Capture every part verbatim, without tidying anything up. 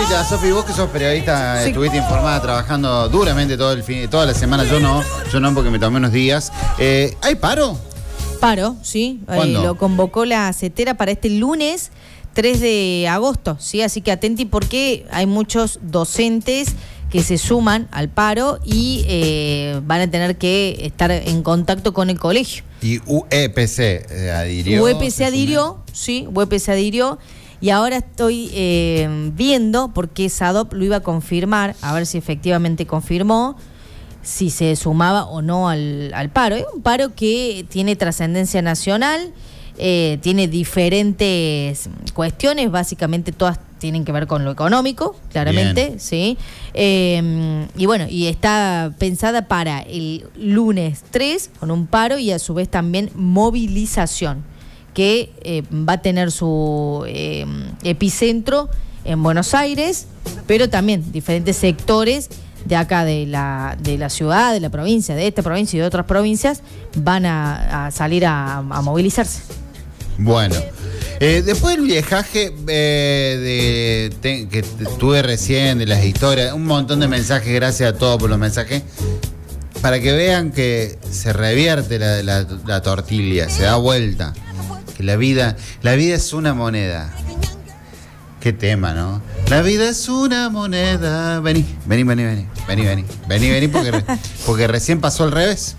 Sofita, Sofi, vos que sos periodista, Sí. estuviste informada, trabajando duramente todo el fin, toda la semana. Yo no, yo no porque me tomé unos días. Eh, ¿Hay paro? Paro, sí. Eh, ¿Cuándo? lo convocó la CETERA para este lunes tres de agosto, ¿sí? Así que atenti porque hay muchos docentes que se suman al paro y eh, van a tener que estar en contacto con el colegio. Y U E P C eh, adhirió. U E P C adhirió, sí, U E P C adhirió. Y ahora estoy eh, viendo, porque SADOP lo iba a confirmar, a ver si efectivamente confirmó, si se sumaba o no al, al paro. Es un paro que tiene trascendencia nacional, eh, tiene diferentes cuestiones, básicamente todas tienen que ver con lo económico, claramente, Bien. ¿sí? Eh, y bueno, y está pensada para el lunes tres, con un paro y a su vez también movilización, que eh, va a tener su eh, epicentro en Buenos Aires, pero también diferentes sectores de acá de la, de la ciudad, de la provincia, de esta provincia y de otras provincias, van a, a salir a, a movilizarse. Bueno, eh, después del viaje eh, de, te- que tuve recién, de las historias, un montón de mensajes, gracias a todos por los mensajes, para que vean que se revierte la, la, la tortilla, se da vuelta, que la vida, la vida es una moneda. Qué tema, ¿no? La vida es una moneda. Vení, vení, vení, vení, vení, vení, vení, vení, porque, re- porque recién pasó al revés.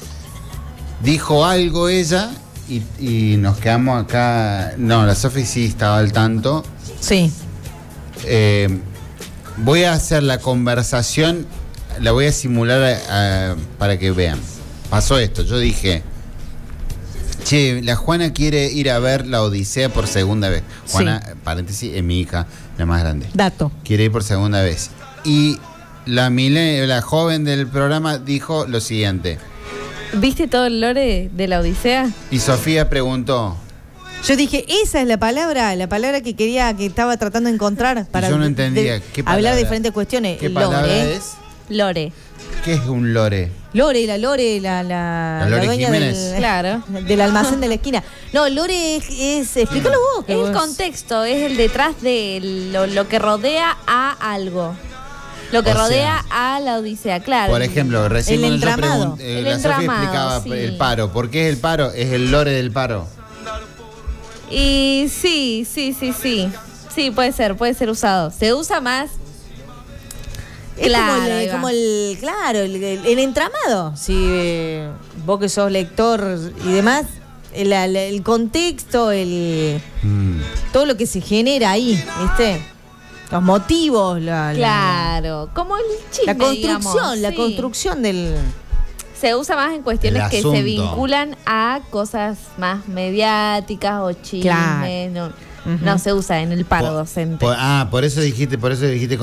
Dijo algo ella y, y nos quedamos acá. No, la Sofi sí estaba al tanto. Sí. Eh, voy a hacer la conversación, la voy a simular a- a- para que vean. Pasó esto, yo dije, che, la Juana quiere ir a ver La Odisea por segunda vez. Juana, paréntesis, es mi hija, la más grande. Dato. Quiere ir por segunda vez. Y la, mile- la joven del programa dijo lo siguiente. ¿Viste todo el lore de la Odisea? Y Sofía preguntó, Yo dije, esa es la palabra, la palabra que quería, que estaba tratando de encontrar para yo no entendía, de- ¿qué hablar palabra? de diferentes cuestiones. ¿qué Lore. palabra es? Lore. ¿Qué es un lore? Lore, la Lore, la, la, La Lore dueña Jiménez. del, Claro. del almacén de la esquina. No, Lore es, es explícalo vos. que Es vos- el contexto, es el detrás de lo, lo que rodea a algo. Lo que O sea, rodea a la Odisea, claro. Por ejemplo, recién El cuando yo entramado. pregunté, eh, El la Sofía entramado, explicaba sí. el paro. ¿Por qué es el paro? Es el lore del paro. Y sí, sí, sí, sí. Sí, puede ser, puede ser usado. Se usa más. Es Claro, como, ahí el, va. como el, claro, el, el- el entramado. Si eh, vos que sos lector y demás, el, el- el contexto, el Mm. todo lo que se genera ahí, ¿viste? Los motivos, la, la- Claro, como el chisme, la construcción, digamos, la sí. construcción del... Se usa más en cuestiones El que asunto. se vinculan a cosas más mediáticas o chismes. Claro. No, Ujú. no se usa en el paro Por- docente. por- ah, por eso dijiste, por eso dijiste